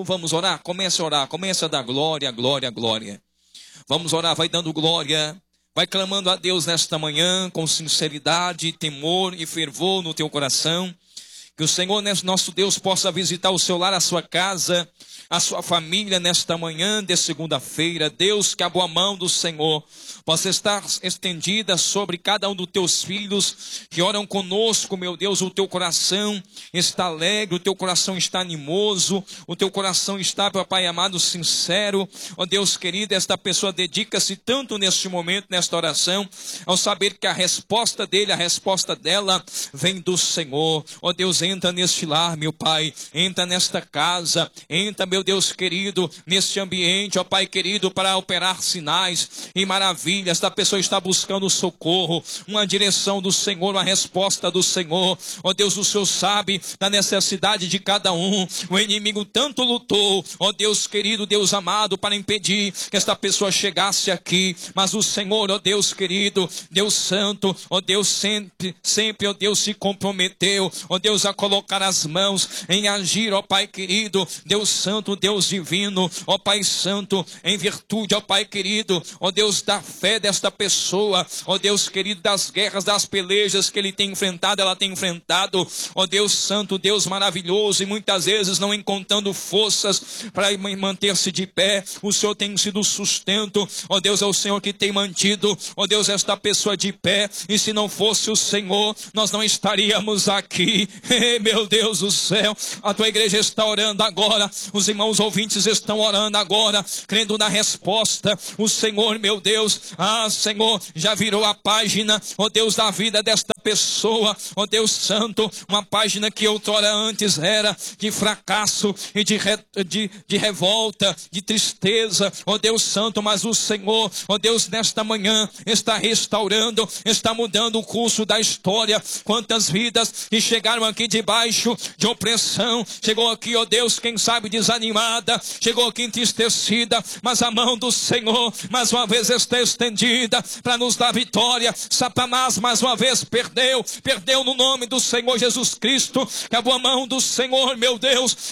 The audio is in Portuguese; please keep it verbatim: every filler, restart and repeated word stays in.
vamos orar? Comece a orar, comece a dar glória, glória, glória. Vamos orar, vai dando glória. Vai clamando a Deus nesta manhã com sinceridade, temor e fervor no teu coração. Que o Senhor, nosso Deus, possa visitar o seu lar, a sua casa, a sua família nesta manhã de segunda-feira. Deus, que a boa mão do Senhor possa estar estendida sobre cada um dos teus filhos que oram conosco, meu Deus. O teu coração está alegre, o teu coração está animoso, o teu coração está, papai amado, sincero. Ó Deus querido, esta pessoa dedica-se tanto neste momento, nesta oração, ao saber que a resposta dele, a resposta dela vem do Senhor. Ó Deus, entra neste lar, meu Pai, entra nesta casa, entra, meu Deus querido, neste ambiente, ó Pai querido, para operar sinais e maravilhas. Esta pessoa está buscando socorro, uma direção do Senhor, uma resposta do Senhor. Ó Deus, o Senhor sabe da necessidade de cada um. O inimigo tanto lutou, ó Deus querido, Deus amado, para impedir que esta pessoa chegasse aqui, mas o Senhor, ó Deus querido, Deus santo, ó Deus sempre, sempre, ó Deus, se comprometeu, ó Deus, a colocar as mãos em agir, ó Pai querido, Deus santo, Deus divino, ó Pai santo, em virtude, ó Pai querido, ó Deus, da fé desta pessoa, ó Deus querido, das guerras, das pelejas que ele tem enfrentado, ela tem enfrentado, ó Deus santo, Deus maravilhoso, e muitas vezes não encontrando forças para manter-se de pé. O Senhor tem sido sustento, ó Deus, é o Senhor que tem mantido, ó Deus, esta pessoa de pé, e se não fosse o Senhor, nós não estaríamos aqui. Meu Deus do céu, a tua igreja está orando agora, os irmãos ouvintes estão orando agora, crendo na resposta. O Senhor, meu Deus, ah Senhor, já virou a página, ó Deus, da vida desta pessoa, ó Deus santo, uma página que outrora antes era de fracasso e de, re, de, de revolta, de tristeza, ó Deus santo, mas o Senhor, ó Deus, nesta manhã está restaurando, está mudando o curso da história. Quantas vidas que chegaram aqui debaixo de opressão, chegou aqui, ó Deus, quem sabe desanimada, chegou aqui entristecida, mas a mão do Senhor mais uma vez está estendida para nos dar vitória. Satanás mais uma vez perdeu, perdeu no nome do Senhor Jesus Cristo. Que a boa mão do Senhor, meu Deus,